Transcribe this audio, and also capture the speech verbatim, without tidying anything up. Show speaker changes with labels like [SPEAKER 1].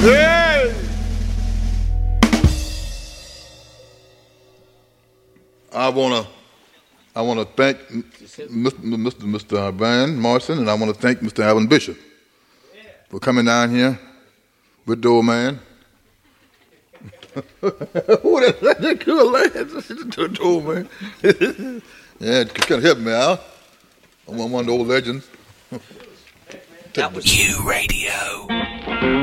[SPEAKER 1] Hey! I wanna, I wanna thank Mister Mister Van Morrison, and I wanna thank Mister Alvin Bishop for coming down here with the old man. Who that? That good lad, the old man. Yeah, kind of help me out. I'm one of the old legends.
[SPEAKER 2] That was U Radio.